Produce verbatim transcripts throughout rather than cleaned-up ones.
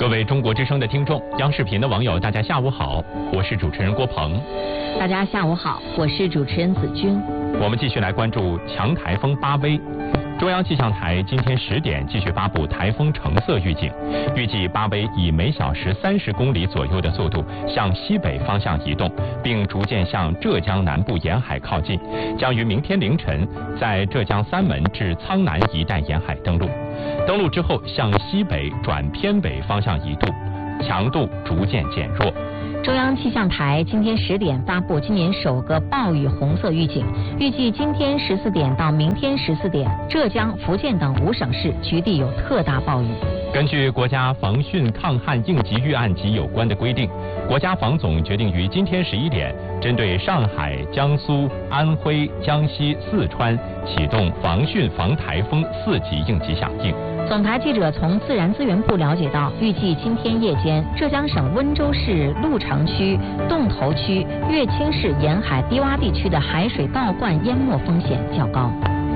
各位中国之声的听众，央视频的网友，大家下午好，我是主持人郭鹏。 大家下午好，我是主持人子君。 我们继续来关注强台风巴威。中央气象台今天十点继续发布台风橙色预警，预计巴威以每小时三十公里左右的速度向西北方向移动，并逐渐向浙江南部沿海靠近，将于明天凌晨在浙江三门至苍南一带沿海登陆。登陆之后向西北转偏北方向移动，强度逐渐减弱。 中央气象台今天十点发布今年首个暴雨红色预警，预计今天十四点到明天十四点，浙江、福建等五省市局地有特大暴雨。 根据国家防汛抗旱应急预案及有关的规定，国家防总决定于今天十一点，针对上海、江苏、安徽、江西、四川启动防汛防台风四级应急响应。 总台记者从自然资源部了解到，预计今天夜间，浙江省温州市鹿城区、洞头区、乐清市沿海低洼地区的海水倒灌淹没风险较高。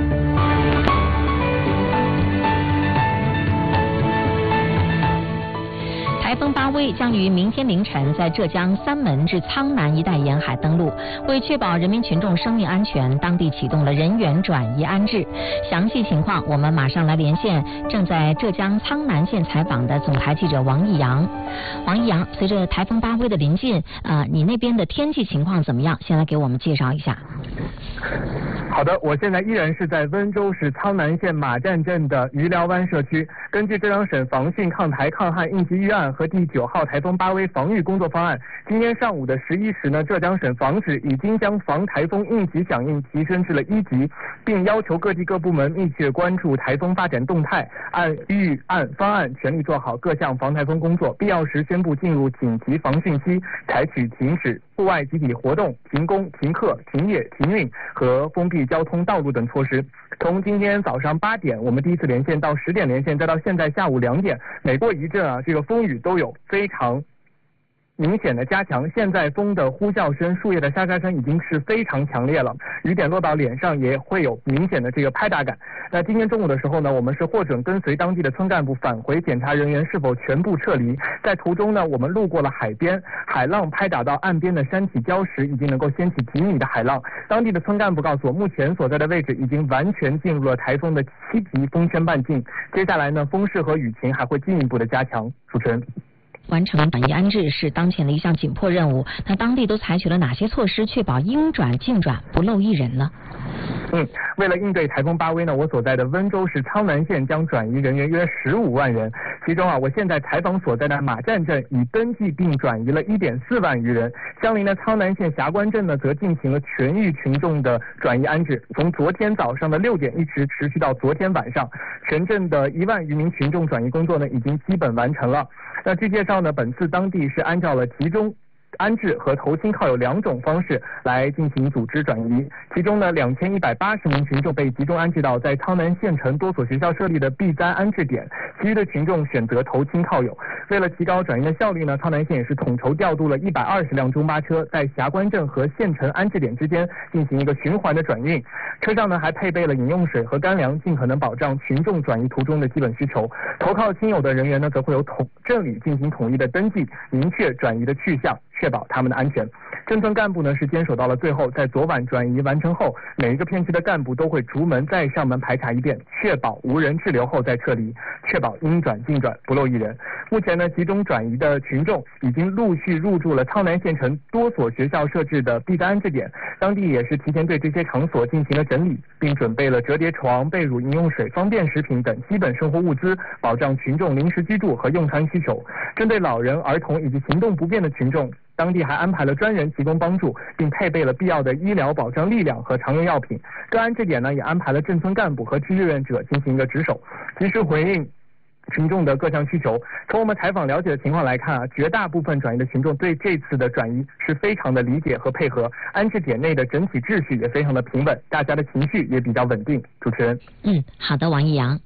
台风巴威将于明天凌晨在浙江三门至苍南一带沿海登陆，为确保人民群众生命安全，当地启动了人员转移安置。详细情况，我们马上来连线正在浙江苍南县采访的总台记者王毅阳。王毅阳，随着台风巴威的临近，呃，你那边的天气情况怎么样？先来给我们介绍一下。 好的，我现在依然是在温州市苍南县马站镇的余寮湾社区。根据浙江省防汛抗台抗旱应急预案和第九号台风巴威防御工作方案，今天上午的十一时呢，浙江省防指已经将防台风应急响应提升至了一级，并要求各地各部门密切关注台风发展动态，按预案方案全力做好各项防台风工作，必要时宣布进入紧急防汛期，采取停止户外集体活动、停工、停课、停业、停运和封闭交通道路等措施。从今天早上八点我们第一次连线到十点连线，再到现在下午两点，每过一阵啊，这个风雨都有非常明显的加强。现在风的呼啸声、树叶的沙沙声已经是非常强烈了，雨点落到脸上也会有明显的这个拍打感。那今天中午的时候呢，我们是获准跟随当地的村干部返回检查人员是否全部撤离。在途中呢，我们路过了海边，海浪拍打到岸边的山体礁石，已经能够掀起几米的海浪。当地的村干部告诉我，目前所在的位置已经完全进入了台风的七级风圈半径。接下来呢，风势和雨情还会进一步的加强。主持人。 完成转移安置是当前的一项紧迫任务，那当地都采取了哪些措施，确保应转尽转，不漏一人呢？ 嗯，为了应对台风巴威呢，我所在的温州市苍南县将转移人员约十五万人，其中啊，我现在采访所在的马站镇已登记并转移了一点四万余人，相邻的苍南县霞关镇呢，则进行了全域群众的转移安置，从昨天早上的六点一直持续到昨天晚上，全镇的一万余名群众转移工作呢，已经基本完成了。那据介绍呢，本次当地是按照了集中安置和投亲靠友两种方式来进行组织转移，其中呢，两千一百八十名群众被集中安置到在苍南县城多所学校设立的 B 三 安置点，其余的群众选择投亲靠友。为了提高转移的效率呢，苍南县也是统筹调度了一百二十辆中巴车，在霞关镇和县城安置点之间进行一个循环的转运。车上呢还配备了饮用水和干粮，尽可能保障群众转移途中的基本需求。投靠亲友的人员呢，则会由统镇里进行统一的登记，明确转移的去向，确保他们的安全。镇村干部呢是坚守到了最后，在昨晚转移完成后，每一个片区的干部都会逐门再上门排查一遍，确保无人滞留后再撤离，确保应转尽转，不漏一人。目前呢，集中转移的群众已经陆续入住了苍南县城多所学校设置的 B 三 安置点，当地也是提前对这些场所进行了整理，并准备了折叠床、被褥、饮用水、方便食品等基本生活物资，保障群众临时居住和用餐需求。针对老人、儿童以及行动不便的群众，当地还安排了专人提供帮助，并配备了必要的医疗保障力量和常用药品。各安置点呢，也安排了镇村干部和志愿者进行一个值守，及时回应群众的各项需求。从我们采访了解的情况来看啊，绝大部分转移的群众对这次的转移是非常的理解和配合，安置点内的整体秩序也非常的平稳，大家的情绪也比较稳定。主持人。 嗯，好的，王毅阳。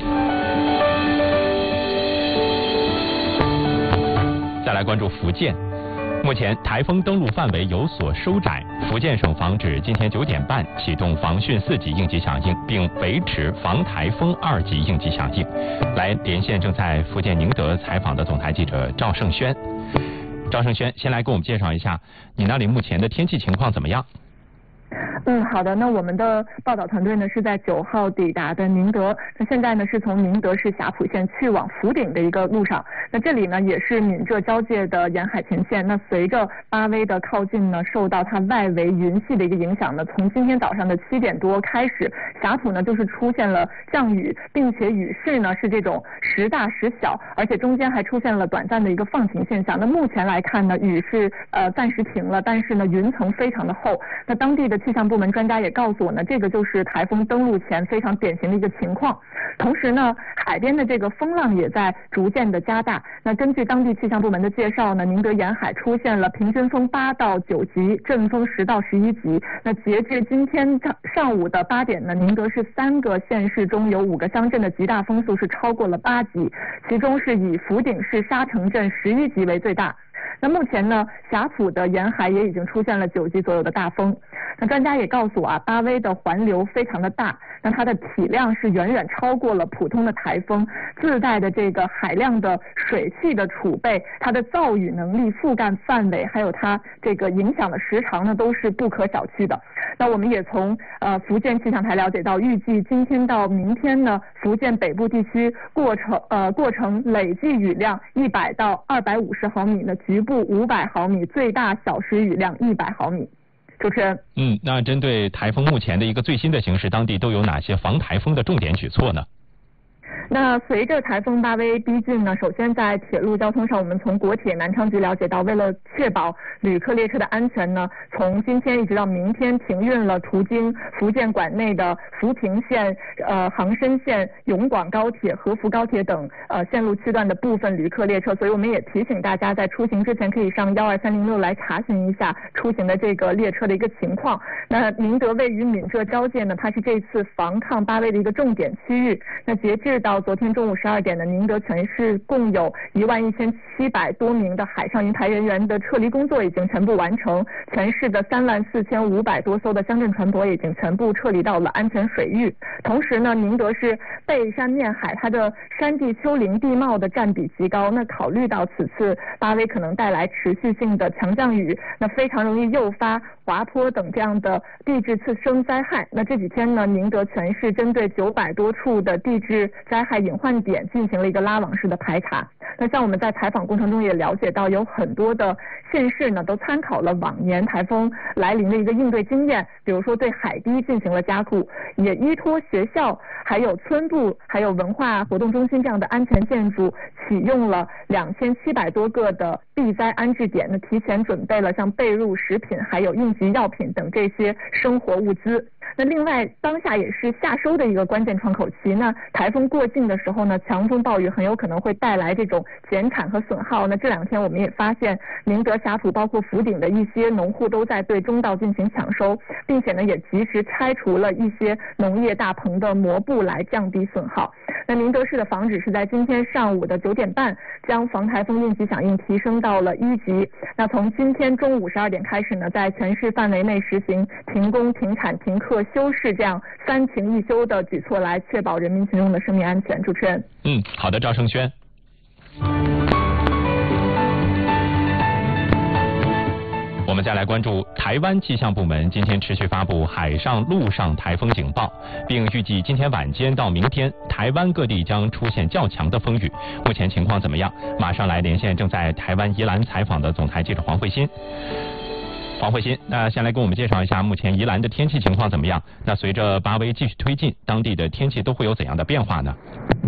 再来关注福建。 目前台风登陆范围有所收窄，福建省防指今天九点半启动防汛四级应急响应，并维持防台风二级应急响应。来连线正在福建宁德采访的总台记者赵胜轩。赵胜轩，先来给我们介绍一下你那里目前的天气情况怎么样？ 嗯，好的。那我们的报道团队呢是在九号抵达的宁德，那现在呢是从宁德市霞浦县去往福鼎的一个路上。那这里呢也是闽浙交界的沿海前线。那随着巴威的靠近呢，受到它外围云系的一个影响呢，从今天早上的七点多开始，霞浦呢就是出现了降雨，并且雨势呢是这种时大时小，而且中间还出现了短暂的一个放晴现象。那目前来看呢，雨是呃暂时停了，但是呢云层非常的厚。那当地的气象部门专家也告诉我呢，这个就是台风登陆前非常典型的一个情况。同时呢，海边的这个风浪也在逐渐的加大。那根据当地气象部门的介绍呢，宁德沿海出现了平均风八到九级，阵风十到十一级。那截至今天上午的八点呢，宁德市三个县市中有五个乡镇的极大风速是超过了八级，其中是以福鼎市沙城镇十一级为最大。那目前呢，霞浦的沿海也已经出现了九级左右的大风。那专家也告诉我啊，巴威的环流非常的大，那它的体量是远远超过了普通的台风，自带的这个海量的水汽的储备，它的造雨能力、覆盖范围，还有它这个影响的时长呢，都是不可小觑的。那我们也从呃福建气象台了解到，预计今天到明天呢，福建北部地区过程呃过程累计雨量一百到二百五十毫米呢，局部五百毫米，最大小时雨量一百毫米。主持人， 嗯，那针对台风目前的一个最新的形势，当地都有哪些防台风的重点举措呢？ 那随着台风巴威逼近呢，首先在铁路交通上，我们从国铁南昌局了解到，为了确保旅客列车的安全呢，从今天一直到明天停运了途经福建管内的福平线、呃杭深线、永广高铁、合福高铁等呃线路区段的部分旅客列车。所以我们也提醒大家，在出行之前可以上幺二三零六来查询一下出行的这个列车的一个情况。那宁德位于闽浙交界呢，它是这次防抗巴威的一个重点区域。那截至到昨天中午十二点呢，宁德全市共有一万一千七百多名的海上云台人员的撤离工作已经全部完成，全市的三万四千五百多艘的乡镇船舶已经全部撤离到了安全水域。同时呢，宁德是背山面海，它的山地丘陵地貌的占比极高。那考虑到此次巴威可能带来持续性的强降雨，那非常容易诱发滑坡等这样的地质次生灾害。那这几天呢，宁德全市针对九百多处的地质灾害隐患点进行了一个拉网式的排查。那像我们在采访过程中也了解到，有很多的县市呢都参考了往年台风来临的一个应对经验，比如说对海堤进行了加固，也依托学校、还有村部、还有文化活动中心这样的安全建筑，启用了两千七百多个的避灾安置点，那提前准备了像被褥、食品、还有应急药品等这些生活物资。那另外，当下也是夏收的一个关键窗口期。那台风过境的时候呢，强风暴雨很有可能会带来这种减产和损耗。那这两天我们也发现，宁德霞浦包括福鼎的一些农户都在对中稻进行抢收，并且呢也及时拆除了一些农业大棚的膜布来降低损耗。那宁德市的防指是在今天上午的九点半将防台风应急响应提升到了一级。那从今天中午十二点开始呢，在全市范围内实行停工、停产、停课、休市这样三停一休的举措，来确保人民群众的生命安全。主持人， 嗯，好的，赵胜轩。我们再来关注台湾气象部门今天持续发布海上、陆上台风警报，并预计今天晚间到明天，台湾各地将出现较强的风雨。目前情况怎么样？马上来连线正在台湾宜兰采访的总台记者黄慧欣。黄慧欣，那先来给我们介绍一下目前宜兰的天气情况怎么样？那随着巴威继续推进，当地的天气都会有怎样的变化呢？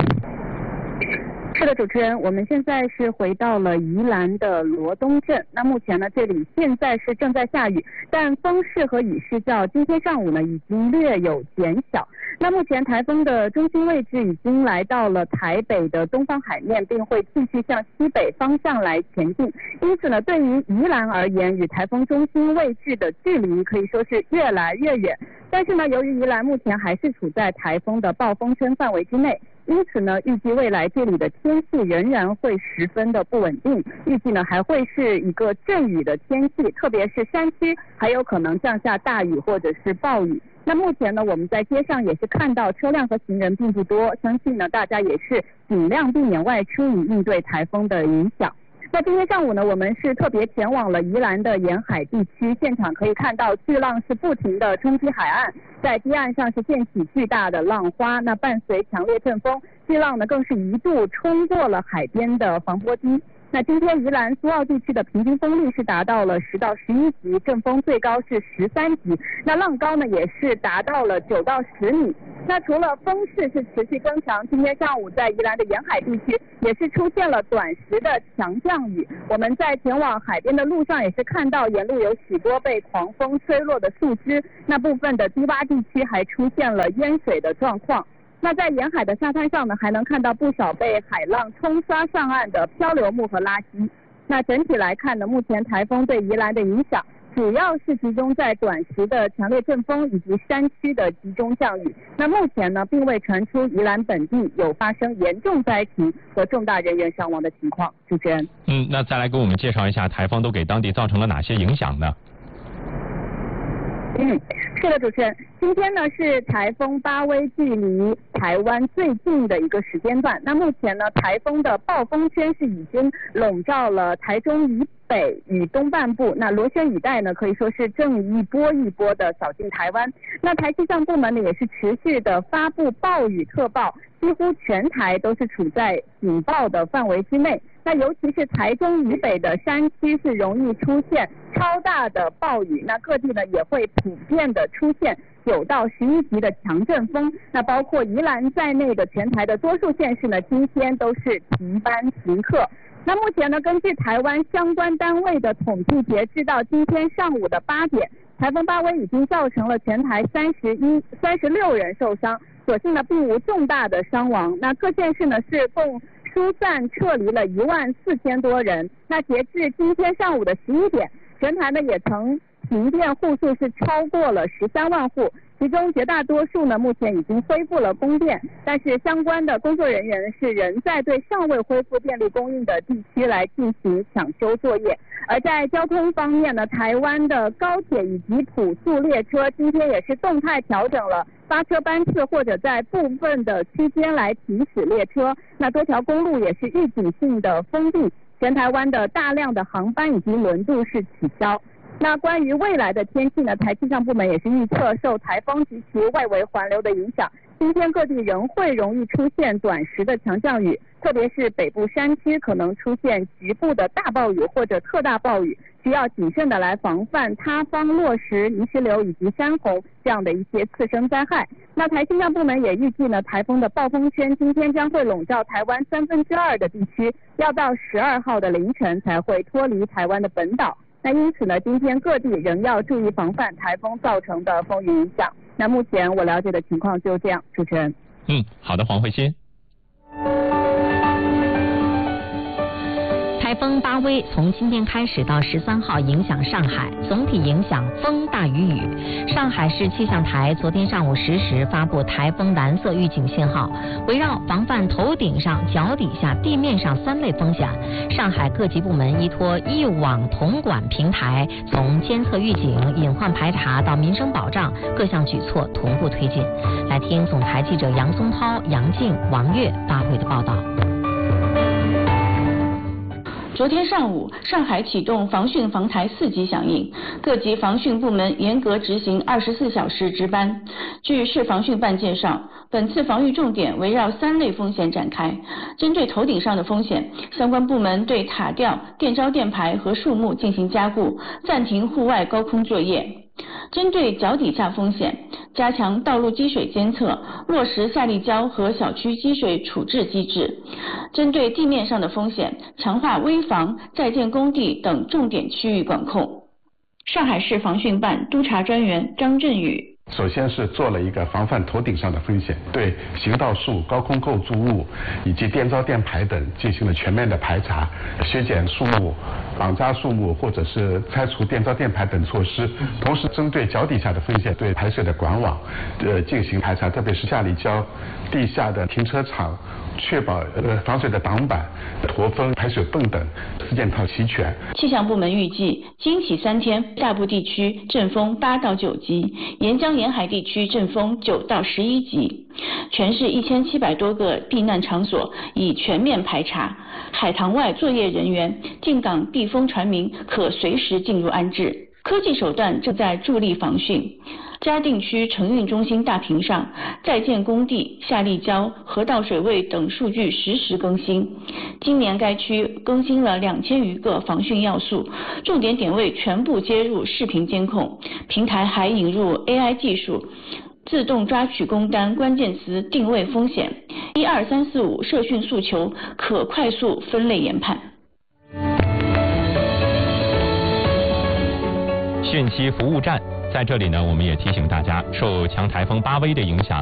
是的，主持人，我们现在是回到了宜兰的罗东镇。那目前呢，这里现在是正在下雨，但风势和雨势较今天上午呢已经略有减小。那目前台风的中心位置已经来到了台北的东方海面，并会继续向西北方向来前进。因此呢，对于宜兰而言，与台风中心位置的距离可以说是越来越远。但是呢，由于宜兰目前还是处在台风的暴风圈范围之内， 因此呢，预计未来这里的天气仍然会十分的不稳定，预计呢还会是一个阵雨的天气，特别是山区还有可能降下大雨或者是暴雨。那目前呢，我们在街上也是看到车辆和行人并不多，相信呢大家也是尽量避免外出以应对台风的影响。那今天上午呢，我们是特别前往了宜兰的沿海地区，现场可以看到巨浪是不停的冲击海岸，在堤岸上是溅起巨大的浪花，那伴随强烈阵风，巨浪呢更是一度冲过了海边的防波堤。那今天宜兰苏澳地区的平均风力是达到了十到十一级，阵风最高是十三级，那浪高呢也是达到了九到十米。那除了风势是持续增强，今天上午在宜兰的沿海地区也是出现了短时的强降雨。我们在前往海边的路上也是看到沿路有许多被狂风吹落的树枝，那部分的低洼地区还出现了淹水的状况。那在沿海的沙滩上呢，还能看到不少被海浪冲刷上岸的漂流木和垃圾。那整体来看呢，目前台风对宜兰的影响主要是集中在短时的强烈阵风以及山区的集中降雨。那目前呢，并未传出宜兰本地有发生严重灾情和重大人员伤亡的情况。主持人， 嗯，那再来给我们介绍一下台风都给当地造成了哪些影响呢？ 嗯，是的，主持人，今天呢是台风巴威距离台湾最近的一个时间段。那目前呢，台风的暴风圈是已经笼罩了台中以北与东半部，那螺旋雨带呢可以说是正一波一波的扫进台湾。那台气象部门呢也是持续的发布暴雨特报，几乎全台都是处在警报的范围之内。那尤其是台中以北的山区是容易出现超大的暴雨，那各地呢也会普遍的出现九到十一级的强阵风。那包括宜兰在内的全台的多数县市呢，今天都是停班停课。那目前呢，根据台湾相关单位的统计，截至到今天上午的八点，台风巴威已经造成了全台三十一、三十六人受伤，所幸呢并无重大的伤亡。那各县市呢是共疏散撤离了一万四千多人。那截至今天上午的十一点，全台呢也曾停电户数是超过了十三万户，其中绝大多数呢目前已经恢复了供电，但是相关的工作人员是仍在对尚未恢复电力供应的地区来进行抢修作业。而在交通方面呢，台湾的高铁以及普速列车今天也是动态调整了发车班次，或者在部分的区间来停驶列车。那多条公路也是预警性的封闭，全台湾的大量的航班以及轮渡是取消。那关于未来的天气呢，台气象部门也是预测，受台风及其外围环流的影响，今天各地仍会容易出现短时的强降雨，特别是北部山区可能出现局部的大暴雨或者特大暴雨，需要谨慎的来防范塌方、落石、泥石流以及山洪这样的一些次生灾害。那台气象部门也预计呢，台风的暴风圈今天将会笼罩台湾三分之二的地区，要到十二号的凌晨才会脱离台湾的本岛。那因此呢，今天各地仍要注意防范台风造成的风雨影响。那目前我了解的情况就这样，主持人。 嗯，好的，黄慧欣。 台风巴威从今天开始到十三号影响上海，总体影响风大于雨。上海市气象台昨天上午十时发布台风蓝色预警信号，围绕防范头顶上、脚底下、地面上三类风险，上海各级部门依托一网统管平台，从监测预警、隐患排查到民生保障，各项举措同步推进。来听总台记者杨松涛、杨静、王悦发回的报道。 昨天上午，上海启动防汛防台四级响应，各级防汛部门严格执行二十四小时值班。据市防汛办介绍，本次防御重点围绕三类风险展开。针对头顶上的风险，相关部门对塔吊、电招电排和树木进行加固，暂停户外高空作业。针对脚底下风险，加强道路积水监测，落实下立交和小区积水处置机制。针对地面上的风险，强化危房、在建工地等重点区域管控。上海市防汛办督察专员张振宇。 首先是做了一个防范头顶上的风险，对行道树、高空构筑物以及电招电排等进行了全面的排查，削减树木、绑扎树木或者是拆除电招电排等措施。同时，针对脚底下的风险，对排水的管网呃进行排查，特别是下立交、地下的停车场，确保呃防水的挡板、驼峰、排水泵等四件套齐全。 气象部门预计，今起三天，大部地区阵风八到九级，沿江沿海地区阵风九到十一级。全市一千七百多个避难场所已全面排查，海棠外作业人员进港避风船民可随时进入安置。科技手段正在助力防汛。嘉定区承运中心大屏上，在建工地、下立交、河道水位等数据实时更新。今年该区更新了两千余个防汛要素，重点点位全部接入视频监控，平台还引入 A I 技术，自动抓取工单关键词定位风险，一二三四五社训诉求可快速分类研判。 汛期服务站，在这里呢，我们也提醒大家，受强台风巴威的影响。